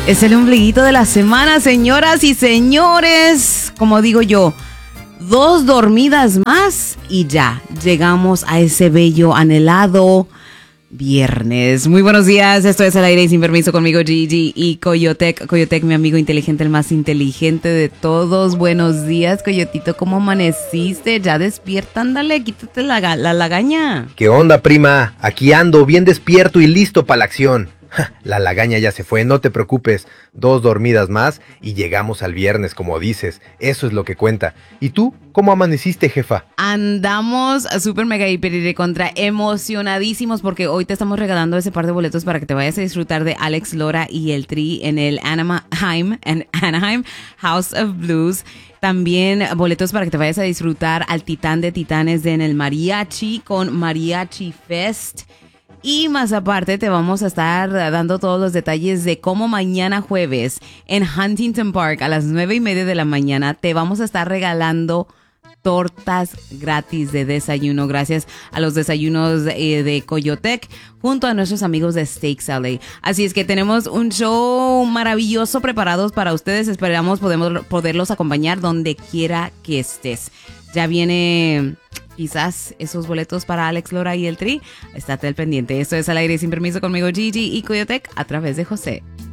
Es el ombliguito de la semana, señoras y señores. Como digo yo, 2 dormidas más y ya llegamos a ese bello, anhelado viernes. Muy buenos días, esto es Al Aire y Sin Permiso conmigo, Gigi y Coyotec. Coyotec, mi amigo inteligente, el más inteligente de todos. Buenos días, Coyotito, ¿cómo amaneciste? Ya despierta, ándale, quítate la lagaña. ¿Qué onda, prima? Aquí ando, bien despierto y listo para la acción. La lagaña ya se fue, no te preocupes. 2 dormidas más y llegamos al viernes, como dices. Eso es lo que cuenta. ¿Y tú? ¿Cómo amaneciste, jefa? Andamos súper mega hiper y recontra emocionadísimos porque hoy te estamos regalando ese par de boletos para que te vayas a disfrutar de Alex Lora y el Tri en el Anaheim House of Blues. También boletos para que te vayas a disfrutar al Titán de Titanes en el Mariachi con Mariachi Fest. Y más aparte te vamos a estar dando todos los detalles de cómo mañana jueves en Huntington Park a las 9:30 de la mañana te vamos a estar regalando tortas gratis de desayuno gracias a los desayunos de Coyotec junto a nuestros amigos de Steaks LA. Así es que tenemos un show maravilloso preparados para ustedes. Esperamos poderlos acompañar donde quiera que estés. Ya viene quizás esos boletos para Alex Lora y el Tri. Estate al pendiente. Esto es Al Aire Sin Permiso conmigo, Gigi y Coyotec a través de José.